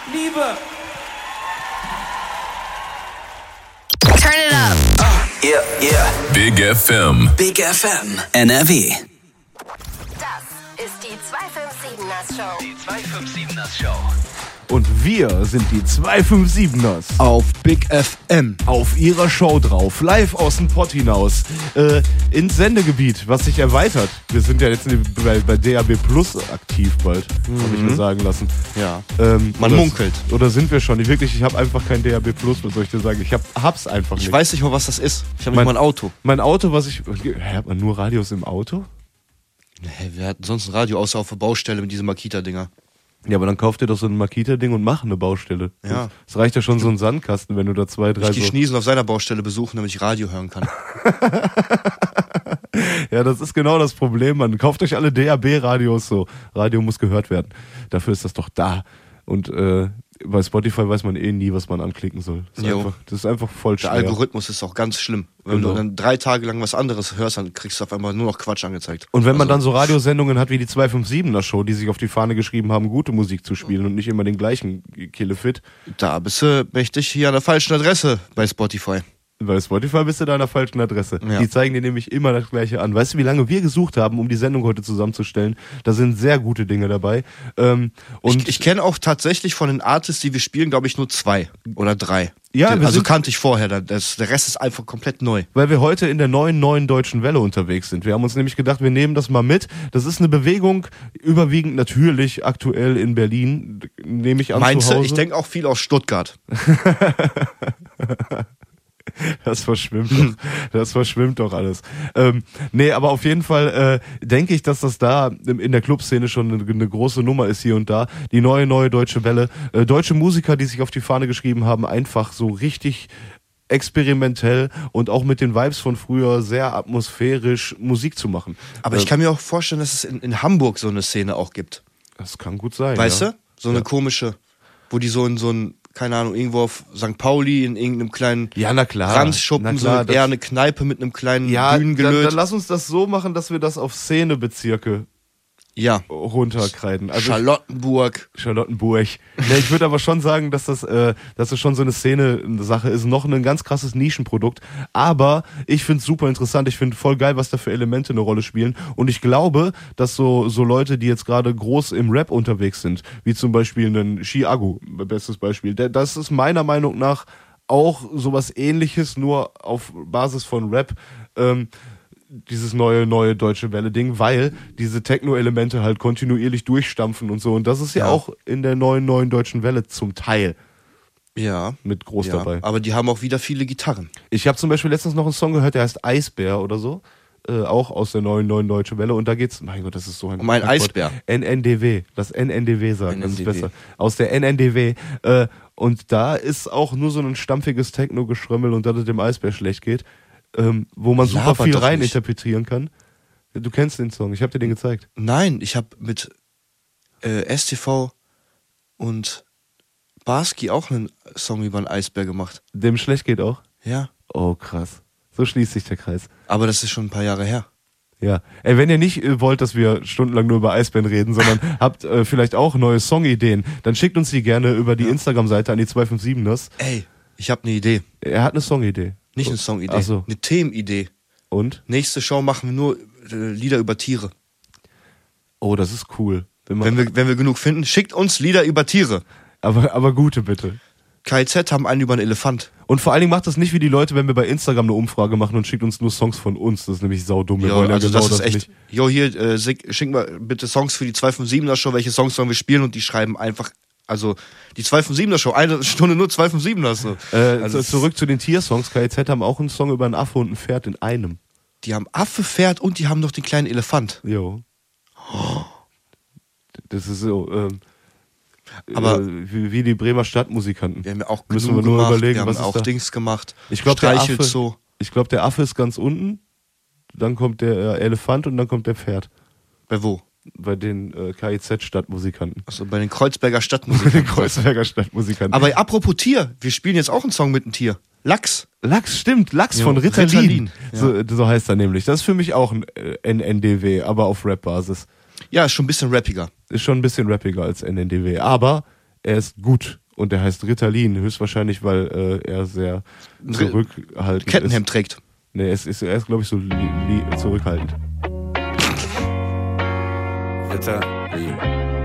Liebe. Turn it up. Yeah. Big FM. Big FM. NRW. Das ist die 257ers Show. Die 257ers Show. Und wir sind die 257ers. Auf Big FM. Auf ihrer Show drauf, live aus dem Pott hinaus, ins Sendegebiet, was sich erweitert. Wir sind ja jetzt bei DAB Plus aktiv bald, habe ich mir sagen lassen. Ja. Man munkelt. Oder sind wir schon? Ich habe einfach kein DAB Plus, was soll ich dir sagen? Ich hab's einfach nicht. Ich weiß nicht mal, was das ist. Ich habe nicht mal ein Auto. Mein Auto, hat man nur Radios im Auto? Hey, wir hatten sonst ein Radio, außer auf der Baustelle mit diesen Makita-Dinger. Ja, aber dann kauf dir doch so ein Makita-Ding und mach eine Baustelle. Ja. Es reicht ja schon so ein Sandkasten, wenn du da 2, 3 Ich gehe Schniesen auf seiner Baustelle besuchen, damit ich Radio hören kann. Ja, das ist genau das Problem, man. Kauft euch alle DAB-Radios so. Radio muss gehört werden. Dafür ist das doch da. Und bei Spotify weiß man eh nie, was man anklicken soll. Das ist einfach voll schwer. Der Algorithmus ist auch ganz schlimm. Wenn du dann 3 Tage lang was anderes hörst, dann kriegst du auf einmal nur noch Quatsch angezeigt. Und wenn man dann so Radiosendungen hat wie die 257er Show, die sich auf die Fahne geschrieben haben, gute Musik zu spielen und nicht immer den gleichen Killefit. Da bist du mächtig hier an der falschen Adresse bei Spotify. Bei Spotify bist du da an der falschen Adresse. Ja. Die zeigen dir nämlich immer das Gleiche an. Weißt du, wie lange wir gesucht haben, um die Sendung heute zusammenzustellen? Da sind sehr gute Dinge dabei. Und ich kenne auch tatsächlich von den Artists, die wir spielen, glaube ich, nur 2 oder 3. Ja, also kannte ich vorher. Der Rest ist einfach komplett neu. Weil wir heute in der neuen Deutschen Welle unterwegs sind. Wir haben uns nämlich gedacht, wir nehmen das mal mit. Das ist eine Bewegung, überwiegend natürlich aktuell in Berlin, nehme ich an. Meinst zu du? Hause. Ich denke auch viel aus Stuttgart. Das verschwimmt doch alles. Nee, aber auf jeden Fall denke ich, dass das da in der Clubszene schon eine große Nummer ist hier und da. Die neue Deutsche Welle. Deutsche Musiker, die sich auf die Fahne geschrieben haben, einfach so richtig experimentell und auch mit den Vibes von früher sehr atmosphärisch Musik zu machen. Aber ich kann mir auch vorstellen, dass es in Hamburg so eine Szene auch gibt. Das kann gut sein. Weißt ja. du? So eine komische, wo die so in so ein, keine Ahnung, irgendwo auf St. Pauli in irgendeinem kleinen Ranzschuppen, so eher eine Kneipe mit einem kleinen Bühnengelöt. Dann lass uns das so machen, dass wir das auf Szenebezirke runterkreiden. Also Charlottenburg. Nee, ich würde aber schon sagen, dass das schon so eine Szene-Sache ist. Noch ein ganz krasses Nischenprodukt. Aber ich finde es super interessant. Ich finde voll geil, was da für Elemente eine Rolle spielen. Und ich glaube, dass so Leute, die jetzt gerade groß im Rap unterwegs sind, wie zum Beispiel ein Chiago, bestes Beispiel, das ist meiner Meinung nach auch sowas Ähnliches, nur auf Basis von Rap, dieses neue Deutsche Welle-Ding, weil diese Techno-Elemente halt kontinuierlich durchstampfen und so. Und das ist ja auch in der neuen Deutschen Welle zum Teil mit groß dabei. Aber die haben auch wieder viele Gitarren. Ich habe zum Beispiel letztens noch einen Song gehört, der heißt Eisbär oder so. Auch aus der neuen Deutsche Welle. Und da geht's, mein Gott, das ist so ein... Um einen Eisbär. NNDW. Das NNDW sagen, das ist besser. Aus der NNDW. Und da ist auch nur so ein stampfiges Techno-Geschrömmel und dass es dem Eisbär schlecht geht. Wo man super viel reininterpretieren kann. Du kennst den Song, ich habe dir den gezeigt. Nein, ich habe mit STV und Barski auch einen Song über einen Eisbär gemacht. Dem schlecht geht auch? Ja. Oh, krass. So schließt sich der Kreis. Aber das ist schon ein paar Jahre her. Ja. Ey, wenn ihr nicht wollt, dass wir stundenlang nur über Eisbären reden, sondern habt vielleicht auch neue Songideen, dann schickt uns die gerne über die Instagram-Seite an die 257ers. Ey, ich habe eine Idee. Er hat eine Songidee. Nicht eine Songidee, Ach so. eine Themenidee. Und? Nächste Show machen wir nur Lieder über Tiere. Oh, das ist cool. Wenn wir genug finden, schickt uns Lieder über Tiere. Aber gute bitte. KZ haben einen über einen Elefant. Und vor allen Dingen macht das nicht wie die Leute, wenn wir bei Instagram eine Umfrage machen und schickt uns nur Songs von uns. Das ist nämlich saudumm. Wir wollen ja also genau das ist echt. nicht. Jo, hier, schick mal bitte Songs für die 257er Show. Welche Songs sollen wir spielen? Und die schreiben einfach, also die 257er Show, 1 Stunde nur 257er. So. Also zurück zu den Tiersongs. KZ haben auch einen Song über einen Affe und ein Pferd in einem. Die haben Affe, Pferd und die haben noch den kleinen Elefant. Jo. Das ist so, aber wie die Bremer Stadtmusikanten. Wir haben ja auch Müssen wir nur gemacht. überlegen, wir haben was ist auch da? Dings gemacht. Ich glaube, der Affe ist ganz unten, dann kommt der Elefant und dann kommt der Pferd. Bei wo? Bei den KIZ-Stadtmusikanten. Also bei den Kreuzberger Stadtmusikanten. Stadtmusikanten. Aber apropos Tier, wir spielen jetzt auch einen Song mit einem Tier. Lachs. Lachs, stimmt, Lachs Ja, von Ritalin. Ja. So heißt er nämlich. Das ist für mich auch ein NNDW, aber auf Rap-Basis. Ja, ist schon ein bisschen rappiger. Ist schon ein bisschen rappiger als NNDW, aber er ist gut. Und der heißt Ritalin, höchstwahrscheinlich, weil er sehr zurückhaltend Kettenhemd trägt. Nee, er ist glaube ich, so zurückhaltend. Ritalin.